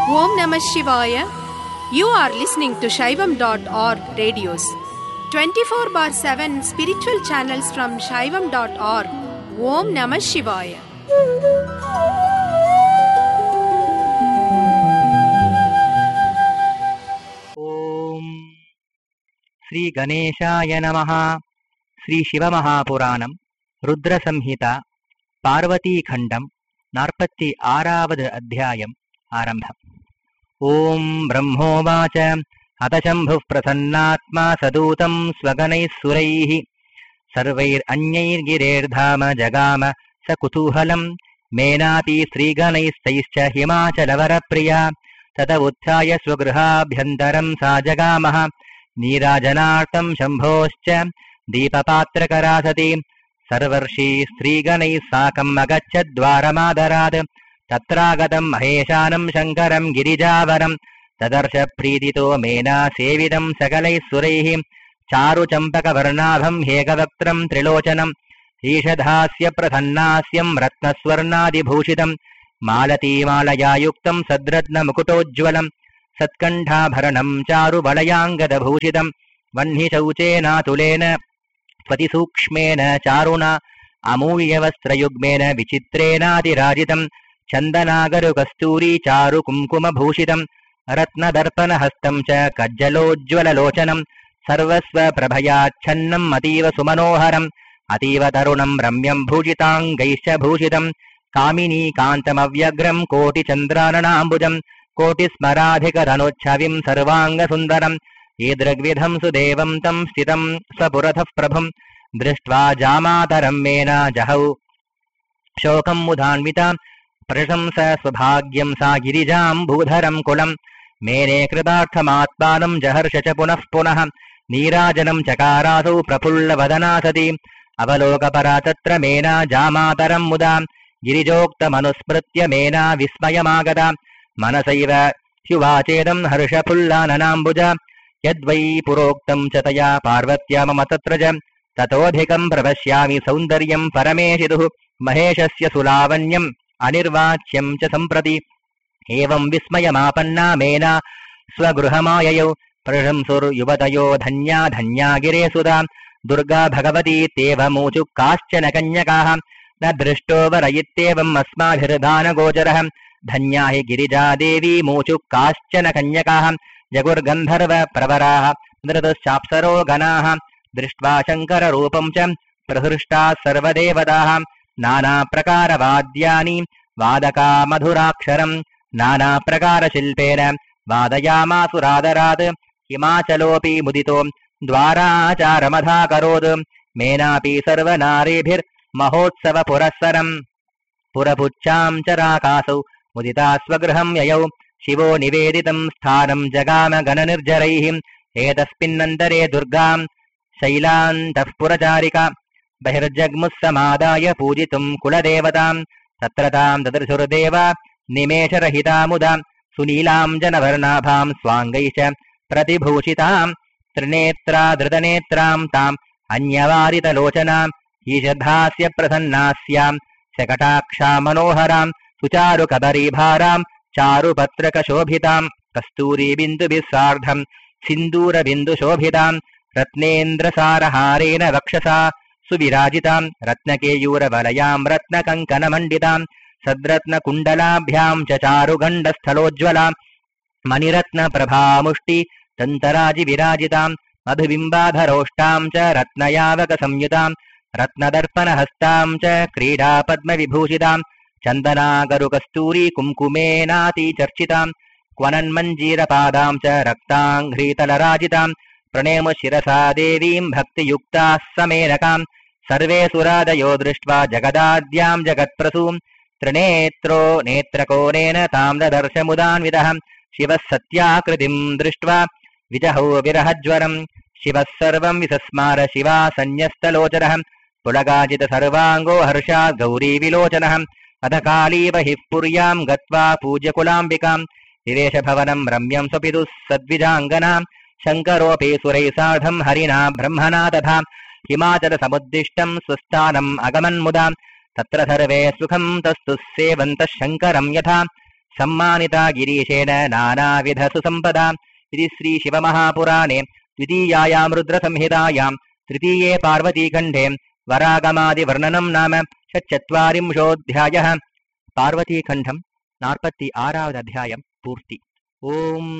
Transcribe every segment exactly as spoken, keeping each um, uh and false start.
Om Namah Shivaya. You are listening to Shaivam dot org radios. twenty-four bar seven spiritual channels from Shaivam dot org. Om Namah Shivaya. Om Sri Ganeshaya Namaha. Sri Shiva Mahapuranam Rudra Samhita Parvati Khandam Narpatti Aravad Adhyayam Arambha. Om Brahmovacha Atashambhuv Prasannatma Sadutam Swaganai Suraihi Sarvair Anyair Girerdhama Jagama Sakutuhalam Menati Sriganai Staischa Himachala Priya Tata Uttaya Swagruha Bhyantaram Sajagamaha Nirajanartam Shambhoscha Deepapatra Karasati Sarvarshi Sriganai Sakam Agachadvaramadharad Tatragatam Maheshanam Shankaram Girijavaram Tadarsha Pridito Mena Sevidam Sakalai Suraihi Charu Champaka Varnabham Hegavaktram Trilochanam Ishadhasya Pradhannasyam Ratnaswarnadi Bhushitam Malati Malaya Yuktam Sadratna Mukutojwalam Satkandha Bharanam Charu Balayangada Bhushitam Vanhi Shauchena Tulena Swati Sukshmena Charuna Amulyavastrayugmena Vichitrena Dirajitam Chandanaagaru Kasturi Charu Kumkuma Bhushitam Ratna Darpana Hastam Cha Kajjalojjwala Lochanam Sarvasva Prabhayachannam Ativa Sumanoharam Ativa Tarunam Ramyam Bhujitang Gaisha Bhushitam Kamini Kantamavyagram Koti Chandrananambujam Koti Smaradhika Dhanocchavim Sarvanga Sundaram Idragvidham Sudevam Tam Stitam Sapuratha Prabham Drishtva Jamataram Mena Jahau Shokam Mudhanvitam Prashamsa Svabhagyam Sa Girijam Bhudharam Kulam Mene Kritarthamatpanam Jaharshacha Punah Punah Nirajanam Chakarasu Prapulla Vadanasati Avaloka Paratatra Mena Jamataram Mudam Girijokta Manusmritya Mena Vismayamagada Manasaiva Shivachedam Harshapulla Nanambuja Yadvai Puroktam Chataya Parvatya Mamatatraja Tatodhikam Pravashyami Saundaryam Parameshiduhu Maheshasya Sulavanyam Anirvachyam Cha Samprati Evam Vismayamapanna Mena Swagruhamayayo Prashamsur Yuvatayo Dhanya Dhanya Gire Sudha Durga Bhagavati Teva Muchu Kaschana Kanyakaha Nadrishtovarayittevam Asmadhirdhana Gojaraham Dhanyahi Girija Devi Muchu Kaschana Kanyakaha Jagur Gandharva Pravaraha Nradashapsaro Ganaha Drishtva Shankara Rupam Cham Prahrushta Sarvadevadaha Nana Prakara Vadyani Vadaka Madhuraksharam Nana Prakara Shilpena Vadayama Suradarad Himachalopi Mudito Dwara Charamadha Karod Menapi Sarvanaribhir Mahotsava Purasaram Purapucham Charakasu Mudita Swagraham Yayo Shivo Niveditam Sthanam Jagama Gananirjaraihim Etaspinnantare Durgam Shailantah Puracharika Bahirjagmussamadaya Pujitum Kuladevatam Tatratam Tadarshurdeva Nimesharahitamuda Sunilam Janavarnabham Swangaisha Pratibhushitam Trinetra Dhritanetram Tam Anyavarita Lochanam Ishadhasya Prasannasyam Sakataksha Manoharam Sucharu Kabari Bharam Charu Patraka Shobhitam Kasturi Bindu Bisardham Sindura Bindu Shobhitam Ratnendra Saraharena Vakshasa Subirajitam Ratnakeyura Valayam Ratna Kankana Manditam Sadratna Kundalabhyam Chacharu Gandasthalojjwalam Maniratna Prabha Mushti Tantaraji Virajitam Madhubimbadharostam Cha Ratnayavaka Samyutam Ratna Darpana Hastam Cha Krida Padma Vibhushitam Chandana Garu Kasturi Kumkumenati Charchitam Kwanan Manjira Padam Cha Raktang Hritalarajitam Pranema Shirasa Devim Bhakti Yukta Samenakam Sarve Suradayo Drishtva Jagadadyam Jagatprasum Trinetro Netrakonena Tamda Darshamudan Vidaham Shivas Satyakritim Drishtva Vijaho Virahajwaram Shivas Sarvam Visasmara Shiva Sanyastalojaraham Pulagajita Sarvango Harsha Gauri Vilochanaham Adakali Vahipuryam Gatva Puja Kulambikam Divesha Bhavanam Ramyam Sopidus Sadvijanganam Shankarope Surai Sardham Harina Brahmana Tatha Himachala Samuddishtam Swasthanam Agaman Mudam Tatra Sarve Sukham Tastu Sevantas Shankaram Yatha सम्मानिता गिरीशेन नानाविधसु सम्पदा। इति श्रीशिवमहापुराणे द्वितीयायां रुद्रसंहितायां तृतीये पार्वतीखण्डे वरागमादिवर्णनं नाम षट्चत्वारिंशोऽध्यायः। पार्वतीखण्डं नाल्पति आरावद् अध्यायं पूर्ति। ओम्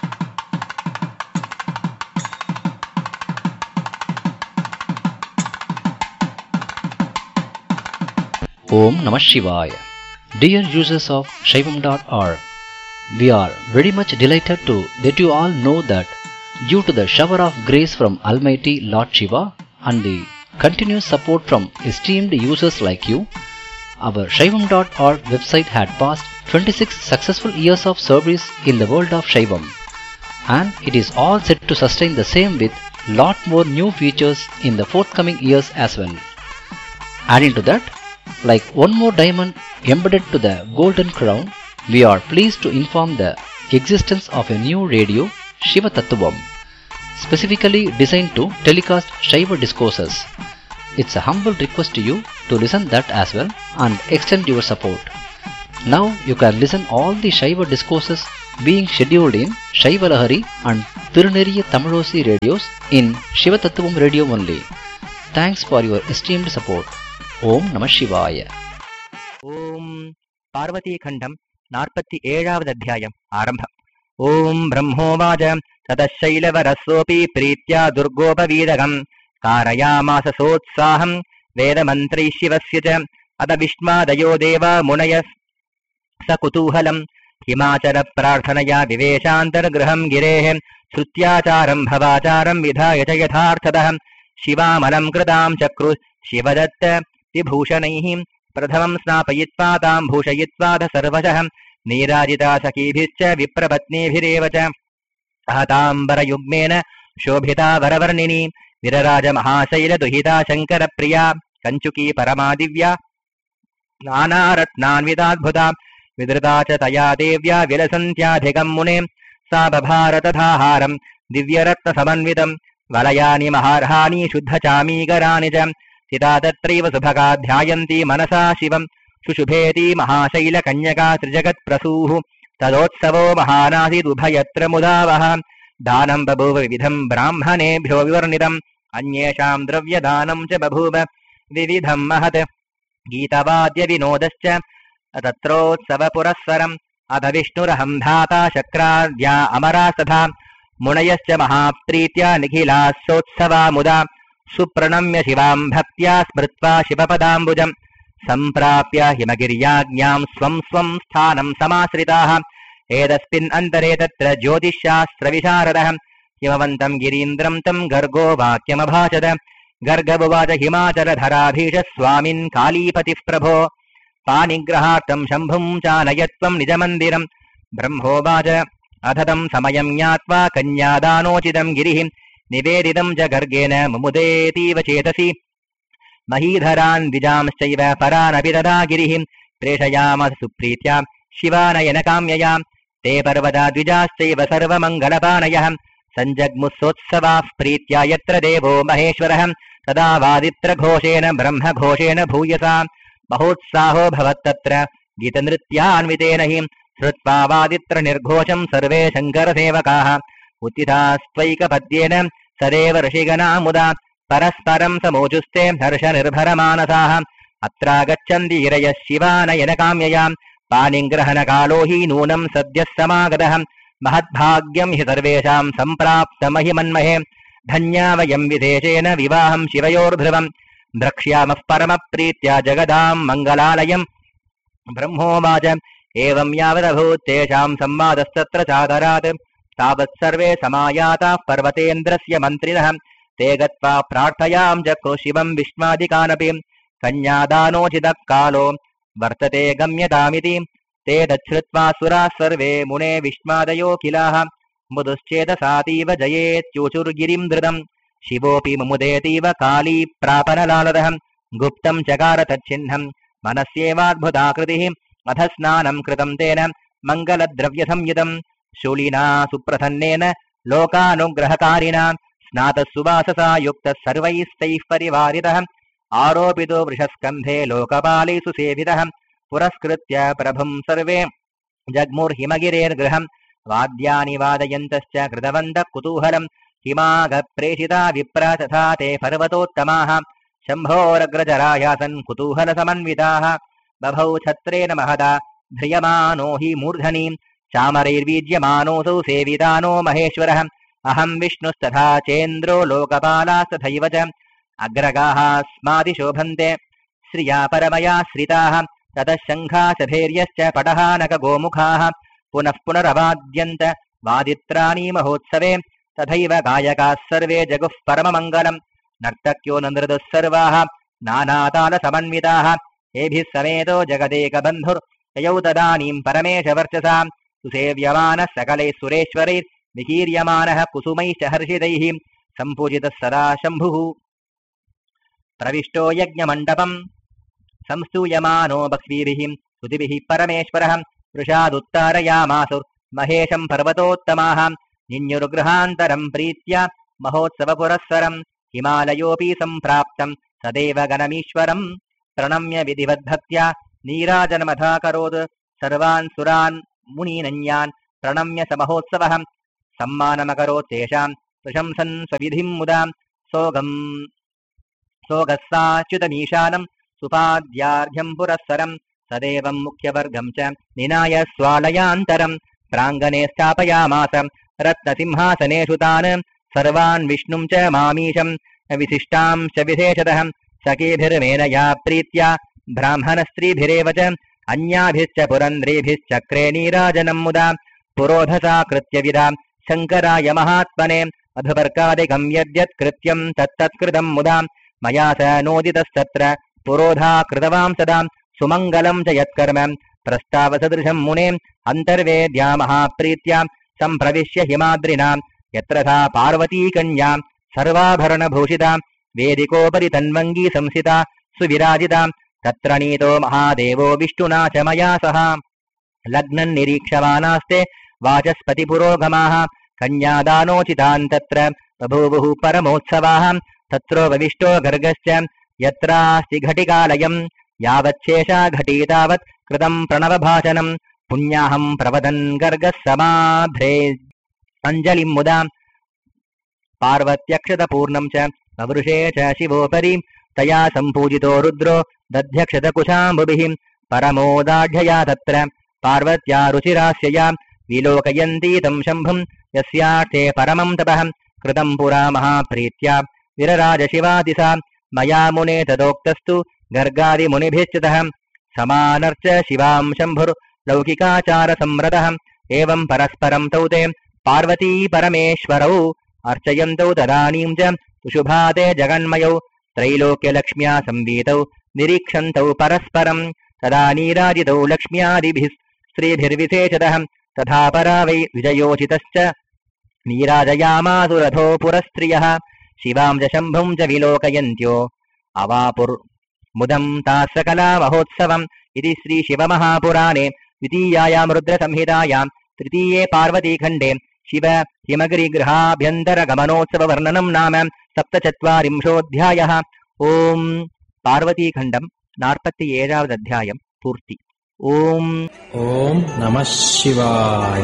Om Namah Shivaya. Dear users of Shaivam dot org, we are very much delighted to let you all know that due to the shower of grace from Almighty Lord Shiva and the continuous support from esteemed users like you, our Shaivam dot org website had passed twenty-six successful years of service in the world of Shaivam, and it is all set to sustain the same with lot more new features in the forthcoming years as well. Adding to that, like one more diamond embedded to the golden crown, we are pleased to inform the existence of a new radio, Shiva Tattvam, specifically designed to telecast Shiva discourses. It's a humble request to you to listen that as well and extend your support. Now you can listen all the Shiva discourses being scheduled in Shiva Lahari and Tiruneriya Tamilosi radios in Shiva Tattvam radio only. Thanks for your esteemed support. Om Namah Shivaya. Om पार्वतीखण्डं नाल्पति एळावद् अध्यायम् आरम्भम्। ॐ ब्रह्मोवाच ततश्शैलवरसोऽपि प्रीत्या दुर्गोपवीदकम् कारयामास सोत्साहम् वेदमन्त्रैः शिवस्य च अथ विष्मादयो देवा मुनयः सकुतूहलम् हिमाचलप्रार्थनया विवेशान्तर्गृहम् गिरेः श्रुत्याचारम् भवाचारम् विधाय च यथार्थतः शिवामलम् कृताम् चक्रुः शिवदत्त विभूषणैः प्रथमं स्नापयित्वा तां भूषयित्वाथ सर्वशः नीराजिता सखीभिश्च विप्रपत्नीभिरेव च आहताम्बरयुग्मेन शोभिता वरवर्णिनी विरराजमहाशैलदुहिता शङ्करप्रिया कञ्चुकी परमादिव्या नानारत्नान्विताद्भुता विधृता च तया देव्या विलसन्त्याधिकं मुने सा बभार तथाहारं दिव्यरत्नसमन्वितं वलयानि महार्हाणि शुद्धचामीकराणि च चिता तत्रैव सुभगा ध्यायन्ती मनसा शिवं शुशुभेति महाशैलकन्यका त्रिजगत्प्रसूः तदोत्सवो महानासीदुभयत्र मुदावः दानं बभूव विविधं ब्राह्मणेभ्यो विवर्णितम् अन्येषां द्रव्यदानं च बभूव विविधं महत् गीतवाद्यविनोदश्च तत्रोत्सवपुरस्सरम् अथ विष्णुरहं धाता शक्राद्या अमरास्तथा मुनयश्च महाप्रीत्या निखिलाः सोत्सवा मुदा सुप्रणम्य शिवां भक्त्या स्मृत्वा शिवपदाम्बुजं सम्प्राप्य हिमगिर्याज्ञां स्वं स्वं स्थानं समाश्रिताः एतस्मिन् अन्तरे तत्र ज्योतिश्शास्त्रविशारदः हिमवन्तं गिरीन्द्रं तं गर्गो वाक्यमभाषत गर्गमुवाच हिमाचलधराधीश स्वामिन् कालीपतिः प्रभो पानिग्रहार्थं शम्भुं चानयत्वं निजमन्दिरं ब्रह्मोवाच अथ तं समयं ज्ञात्वा कन्यादानोचितं गिरिः निवेदितं च गर्गेण मुमुदेतीव चेतसि महीधरान् द्विजांश्चैव परानपि तदा गिरिः प्रेषयामस सुप्रीत्या शिवानयनकाम्यया ते पर्वता द्विजाश्चैव सर्वमङ्गलपानयः सञ्जग्मुसोत्सवाः प्रीत्या यत्र देवो महेश्वरः तदा वादित्रघोषेण ब्रह्मघोषेण भूयसा महोत्साहो भवत्तत्र गीतनृत्यान्वितेन हि श्रुत्वा वादित्रनिर्घोषं सर्वे शङ्करसेवकाः उत्थितास्त्वैकपद्येन सदेव ऋषिगणा मुदा परस्परं समोजुस्ते हर्षनिर्भरमानसाः अत्रागच्छन्ति गिरयः शिवानयनकाम्यया पाणिग्रहणकालो हि नूनं सद्यः समागतः महद्भाग्यं हि सर्वेषां सम्प्राप्तमहिमन्महे धन्या वयं विशेषेण विवाहं शिवयोर्ध्रुवं द्रक्ष्यामः परमप्रीत्या जगदां मङ्गलालयम् ब्रह्मोवाच एवं यावदभूत् तेषां संवादस्तत्र चादरात् तावत् सर्वे समायाताः पर्वतेन्द्रस्य मन्त्रिणः ते गत्वा प्रार्थयां चक्रुः शिवं विष्मादिकानपि कन्यादानोचितः कालो वर्तते गम्यतामिति ते तच्छ्रुत्वा सुराः सर्वे मुने विष्मादयो किलाः मुदुश्चेतसातीव जयेत्यूचुर्गिरिं धृतम् शिवोऽपि मुमुदेतीव काली प्रापनलालदः गुप्तं चकार तच्छिह्नं मनस्येवाद्भुताकृतिः अथ स्नानं कृतं तेन मङ्गलद्रव्यसंयुतं शूलिना सुप्रसन्नेन लोकानुग्रहकारिणा स्नातः सुवाससा युक्तः सर्वैस्तैः परिवारितः आरोपितो वृषस्कन्धे लोकपालैः सुसेवितः पुरस्कृत्य प्रभुं सर्वे जग्मुर्हिमगिरेर्गृहम् वाद्यानि वादयन्तश्च कृतवन्तः कुतूहलम् हिमागप्रेषिता विप्र तथा ते पर्वतोत्तमाः शम्भोरग्रजरायासन् कुतूहलसमन्विताः बभौ छत्रेण महदा ध्रियमानो हि मूर्धनि चामरैर्वीज्यमानोऽसौ सेवितानो महेश्वरः अहं विष्णुस्तथा चेन्द्रो लोकपालास्तथैव च अग्रगाः स्मादिशोभन्ते श्रिया परमया श्रिताः ततः शङ्खाशभैर्यश्च पटहानकगोमुखाः पुनः पुनरवाद्यन्त वादित्राणि महोत्सवे तथैव गायकाः सर्वे जगुः परममङ्गलम् नर्तक्यो नन्दृतुः सर्वाः नानातालसमन्विताः एभिः समेतो जगदेकबन्धुर्ययौ तदानीं परमेशवर्चसा सुसेव्यमानः सकलैः सुरेश्वरैः निकीर्यमानः कुसुमैश्च हर्षितैः सम्पूजितः सदा शम्भुः प्रविष्टो यज्ञमण्डपम् संस्तूयमानो बह्वीभिः स्तुतिभिः परमेश्वरः वृषादुत्तारयामासुर्महेशं पर्वतोत्तमाः निन्युर्गृहान्तरं प्रीत्या महोत्सवपुरःसरम् हिमालयोऽपि सम्प्राप्तं सदैव गणमीश्वरम् प्रणम्य विधिवद्भक्त्या नीराजनमथाकरोत् सर्वान् सुरान् मुनीनन्यान् प्रणम्य स महोत्सवः सम्मानमकरोत् तेषां प्रशंसन् स्वविधिं मुदा सोगम् सोगस्साच्युतमीशानं सुपाद्यार्घ्यं पुरःसरं सदैवं मुख्यवर्गं च निनाय स्वालयान्तरं प्राङ्गणे स्थापयामास रत्नसिंहासनेषु तान् सर्वान् विष्णुं च मामीशं विशिष्टांश्च विशेषतः सखीभिर्मेनया प्रीत्या ब्राह्मणस्त्रीभिरेव च अन्याभिश्च पुरन्द्रीभिश्चक्रे नीराजनं मुदा पुरोधसा कृत्यविदां शङ्कराय महात्मने अधुपर्कादिकं यद्यत् कृत्यं तत्तत्कृतं मुदा मया स नोदितस्तत्र पुरोधा कृतवां सदा सुमङ्गलं च यत्कर्म प्रस्तावसदृशं मुने अन्तर्वेद्या महाप्रीत्या सम्प्रविश्य हिमाद्रिनां यत्र सा पार्वती कन्या सर्वाभरणभूषिता वेदिकोपरि तन्वङ्गी संस्थिता सुविराजिता तत्र नीतो महादेवो विष्णुना च मया सह लग्नं निरीक्षमानास्ते वाचस्पतिपुरोगमाः कन्यादानोचितान् तत्र बभूवुः परमोत्सवाः तत्रोपविष्टो गर्गश्च यत्रास्ति घटिकालयं यावच्छेषा घटी तावत् कृतं प्रणवभाषणं पुण्याहं प्रवदन् गर्गः समाध्रे अञ्जलिं मुदा पार्वत्यक्षतपूर्णं च ववृषे च शिवोपरि तया सम्पूजितो रुद्रो दध्यक्षतकुशाम्बुभिः परमोदाढ्यया तत्र पार्वत्या रुचिरास्यया विलोकयन्ती तं शम्भुं यस्यार्थे परमं तपः कृतं पुरा महाप्रीत्या विरराजशिवादिसा मया मुने तदोक्तस्तु गर्गादिमुनिभिश्चितः समानर्च शिवां शम्भुर्लौकिकाचारसम्रतः एवं परस्परं तौ ते पार्वती परमेश्वरौ अर्चयन्तौ तदानीं च शुभाते जगन्मयौ त्रैलोक्यलक्ष्म्या संवीतौ निरीक्षन्तौ परस्परं तदा नीराजितौ लक्ष्म्यादिभिः स्त्रीभिर्विशेषतः तथा परा वै विजयोचितश्च नीराजयामासुरथो पुरस्त्रियः शिवां च शम्भुं च विलोकयन्त्यो अवापुर्मुदं ताः सकला महोत्सवम् इति श्रीशिवमहापुराणे द्वितीयायां रुद्रसंहितायां तृतीये पार्वतीखण्डे शिव हिमगिरिगृहाभ्यन्तरगमनोत्सववर्णनं नाम सप्तचत्वारिंशोऽध्यायः। ओं पार्वतीखण्डं नाற்பத்தி ஏழாவது अध्यायं पूर्ति। ओं ओं नमः शिवाय।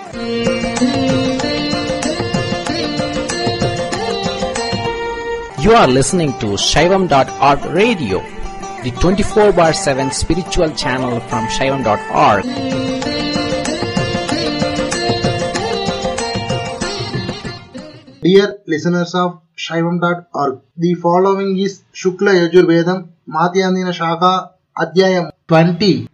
You are listening to Shaivam dot org radio, the twenty-four bar seven spiritual channel from Shaivam dot org. Dear listeners of Shaivam dot org, the following is Shukla Yajurvedam Madhyandina Shaka Adhyayam twenty,